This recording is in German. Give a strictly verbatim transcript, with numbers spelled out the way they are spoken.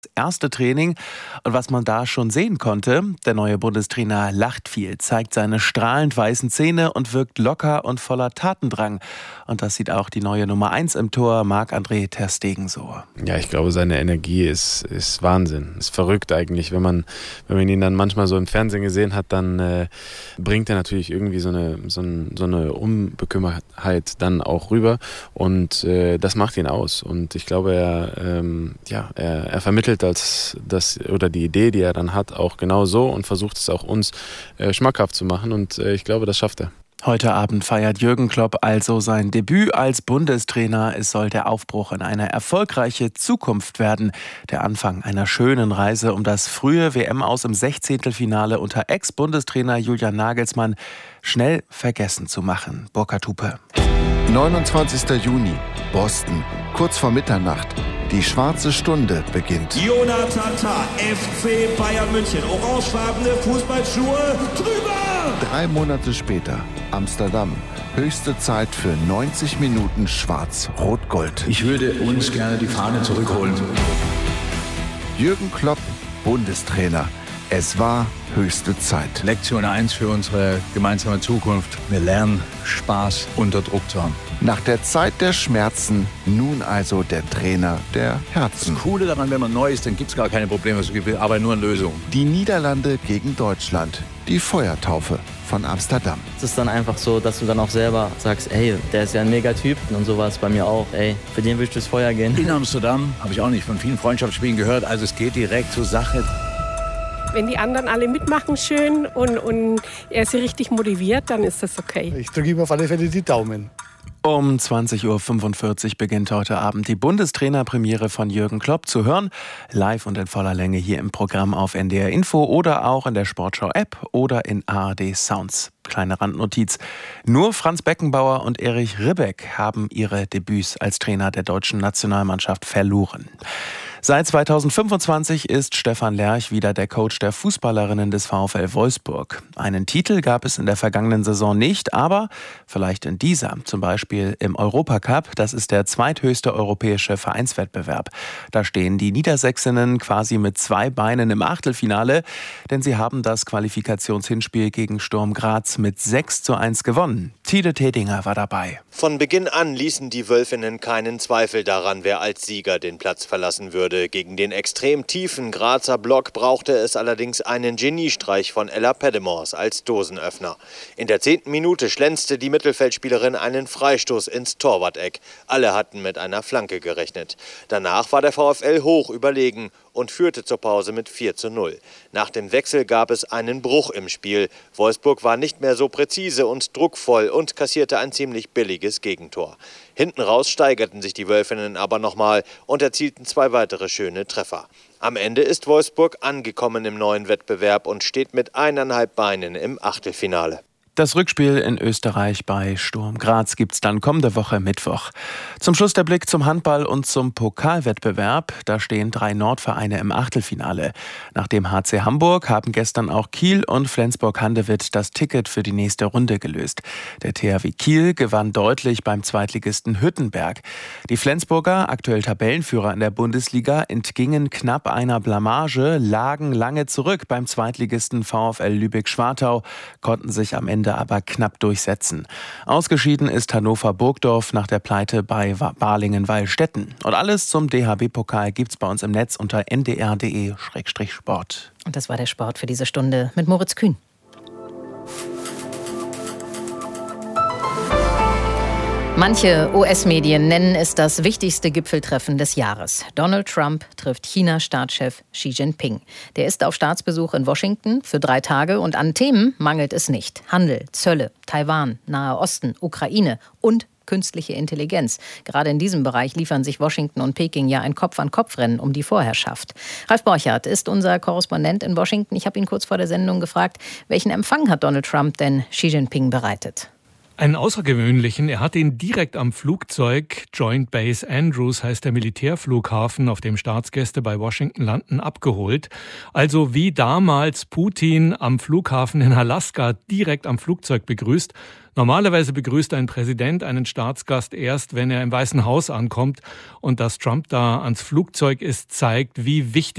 erste Training und was man da schon sehen konnte, der neue Bundestrainer lacht viel, zeigt seine strahlend weißen Zähne und wirkt locker und voller Tatendrang. Und das sieht auch die neue Nummer eins im Tor, Marc-André ter Stegen, so. Ja, ich glaube, seine Energie ist, ist Wahnsinn, ist verrückt eigentlich. Wenn man, wenn man ihn dann manchmal so im Fernsehen gesehen hat, dann äh, bringt er natürlich irgendwie so eine, so, ein, so eine Unbekümmertheit dann auch rüber und äh, das macht ihn aus. Und ich glaube, er, ähm, ja, er, er vermittelt als das oder die Idee, die er dann hat, auch genau so und versucht es auch uns äh, schmackhaft zu machen und äh, ich glaube, das schafft er. Heute Abend feiert Jürgen Klopp also sein Debüt als Bundestrainer. Es soll der Aufbruch in eine erfolgreiche Zukunft werden. Der Anfang einer schönen Reise, um das frühe W M-Aus im Sechzehntelfinale unter Ex-Bundestrainer Julian Nagelsmann schnell vergessen zu machen. Burkhard Hupe. neunundzwanzigster Juni, Boston, kurz vor Mitternacht. Die schwarze Stunde beginnt. Jonathan Tah, F C Bayern München, orangefarbene Fußballschuhe, drüber! Drei Monate später, Amsterdam. Höchste Zeit für neunzig Minuten Schwarz-Rot-Gold. Ich würde uns gerne die Fahne zurückholen. Jürgen Klopp, Bundestrainer. Es war höchste Zeit. Lektion eins für unsere gemeinsame Zukunft. Wir lernen, Spaß unter Druck zu haben. Nach der Zeit der Schmerzen, nun also der Trainer der Herzen. Das Coole daran, wenn man neu ist, dann gibt es gar keine Probleme, es gibt aber nur eine Lösung. Die Niederlande gegen Deutschland. Die Feuertaufe von Amsterdam. Es ist dann einfach so, dass du dann auch selber sagst, ey, der ist ja ein Megatyp. Und so war es bei mir auch, ey, für den will ich durchs Feuer gehen. In Amsterdam habe ich auch nicht von vielen Freundschaftsspielen gehört, also es geht direkt zur Sache. Wenn die anderen alle mitmachen schön und, und er sie richtig motiviert, dann ist das okay. Ich drücke ihm auf alle Fälle die Daumen. Um zwanzig Uhr fünfundvierzig beginnt heute Abend die Bundestrainerpremiere von Jürgen Klopp zu hören. Live und in voller Länge hier im Programm auf N D R Info oder auch in der Sportschau-App oder in A R D Sounds. Kleine Randnotiz. Nur Franz Beckenbauer und Erich Ribbeck haben ihre Debüts als Trainer der deutschen Nationalmannschaft verloren. Seit zweitausendfünfundzwanzig ist Stefan Lerch wieder der Coach der Fußballerinnen des VfL Wolfsburg. Einen Titel gab es in der vergangenen Saison nicht, aber vielleicht in dieser, zum Beispiel im Europacup. Das ist der zweithöchste europäische Vereinswettbewerb. Da stehen die Niedersächsinnen quasi mit zwei Beinen im Achtelfinale, denn sie haben das Qualifikationshinspiel gegen Sturm Graz mit sechs zu eins gewonnen. Tide Tedinger war dabei. Von Beginn an ließen die Wölfinnen keinen Zweifel daran, wer als Sieger den Platz verlassen würde. Gegen den extrem tiefen Grazer Block brauchte es allerdings einen Geniestreich von Ella Pedemors als Dosenöffner. In der zehnten Minute schlänzte die Mittelfeldspielerin einen Freistoß ins Torwart-Eck. Alle hatten mit einer Flanke gerechnet. Danach war der VfL hoch überlegen und führte zur Pause mit vier zu null. Nach dem Wechsel gab es einen Bruch im Spiel. Wolfsburg war nicht mehr so präzise und druckvoll und kassierte ein ziemlich billiges Gegentor. Hinten raus steigerten sich die Wölfinnen aber nochmal und erzielten zwei weitere schöne Treffer. Am Ende ist Wolfsburg angekommen im neuen Wettbewerb und steht mit eineinhalb Beinen im Achtelfinale. Das Rückspiel in Österreich bei Sturm Graz gibt's dann kommende Woche Mittwoch. Zum Schluss der Blick zum Handball und zum Pokalwettbewerb. Da stehen drei Nordvereine im Achtelfinale. Nach dem H C Hamburg haben gestern auch Kiel und Flensburg-Handewitt das Ticket für die nächste Runde gelöst. Der T H W Kiel gewann deutlich beim Zweitligisten Hüttenberg. Die Flensburger, aktuell Tabellenführer in der Bundesliga, entgingen knapp einer Blamage, lagen lange zurück beim Zweitligisten VfL Lübeck-Schwartau, konnten sich am Ende aber knapp durchsetzen. Ausgeschieden ist Hannover-Burgdorf nach der Pleite bei Balingen-Weilstätten. Und alles zum D H B-Pokal gibt's bei uns im Netz unter n d r punkt d e slash sport. Und das war der Sport für diese Stunde mit Moritz Kühn. Manche U S-Medien nennen es das wichtigste Gipfeltreffen des Jahres. Donald Trump trifft China-Staatschef Xi Jinping. Der ist auf Staatsbesuch in Washington für drei Tage und an Themen mangelt es nicht. Handel, Zölle, Taiwan, Nahe Osten, Ukraine und künstliche Intelligenz. Gerade in diesem Bereich liefern sich Washington und Peking ja ein Kopf-an-Kopf-Rennen um die Vorherrschaft. Ralf Borchardt ist unser Korrespondent in Washington. Ich habe ihn kurz vor der Sendung gefragt, welchen Empfang hat Donald Trump denn Xi Jinping bereitet? Einen außergewöhnlichen. Er hat ihn direkt am Flugzeug, Joint Base Andrews heißt der Militärflughafen, auf dem Staatsgäste bei Washington landen, abgeholt. Also wie damals Putin am Flughafen in Alaska direkt am Flugzeug begrüßt. Normalerweise begrüßt ein Präsident einen Staatsgast erst, wenn er im Weißen Haus ankommt. Und dass Trump da ans Flugzeug ist, zeigt, wie wichtig